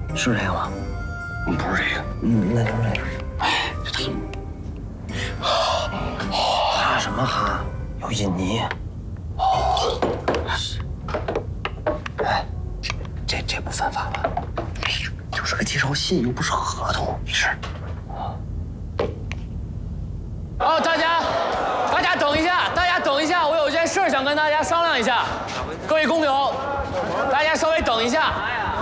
是这个吗？ 不是这个。 那就是这个。哎，这他哈什么哈？有印泥。哎，这不犯法吧？就是个介绍信，又不是合同，没事。 哦，大家等一下，我有件事想跟大家商量一下。各位工友，大家稍微等一下。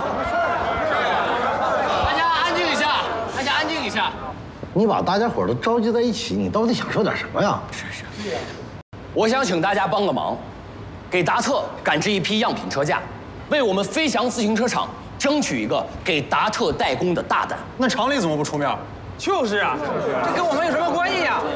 大家安静一下。 你把大家伙都召集在一起，你到底想说点什么呀？ 是。我想请大家帮个忙，给达特赶制一批样品车架，为我们飞翔自行车厂争取一个给达特代工的大单。 那厂里怎么不出面？ 就是啊，这跟我们有什么关系呀？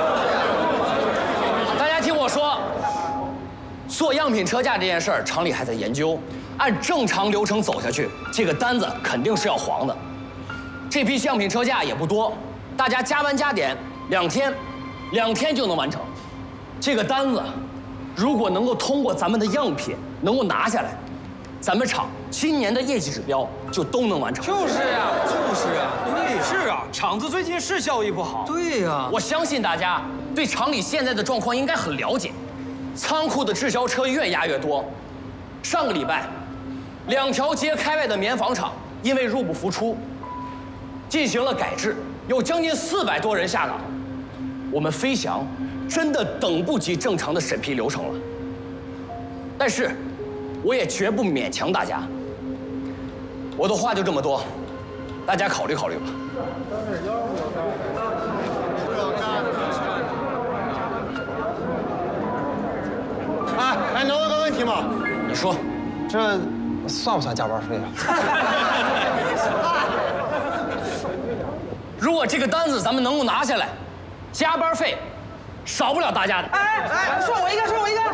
大家听我说，做样品车架这件事儿，厂里还在研究，按正常流程走下去，这个单子肯定是要黄的。这批样品车架也不多，大家加班加点2天就能完成。这个单子如果能够通过咱们的样品能够拿下来，咱们厂今年的业绩指标就都能完成。 就是啊，对，是啊，厂子最近是效益不好。 对呀， 我相信大家对厂里现在的状况应该很了解，仓库的滞销车越压越多。上个礼拜，2条街开外的棉纺厂因为入不敷出，进行了改制，有将近400多人下岗。我们飞翔真的等不及正常的审批流程了。但是，我也绝不勉强大家。我的话就这么多，大家考虑考虑吧。 哎，能问个问题吗？ 你说， 这算不算加班费啊？ 如果这个单子咱们能够拿下来，加班费少不了大家的。 哎，说我一个。